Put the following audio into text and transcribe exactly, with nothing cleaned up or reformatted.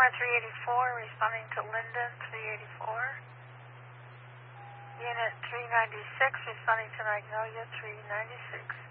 Kenmore three eighty-four, responding to Linden three eighty-four. Unit three ninety-six, responding to Magnolia three ninety-six.